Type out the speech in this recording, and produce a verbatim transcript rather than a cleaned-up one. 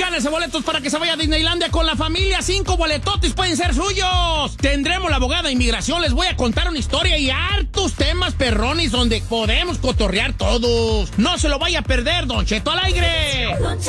Gánense boletos para que se vaya a Disneylandia con la familia. Cinco boletotes pueden ser suyos. Tendremos la abogada de inmigración. Les voy a contar una historia y hartos temas perrones donde podemos cotorrear todos. No se lo vaya a perder, Don Cheto al aire.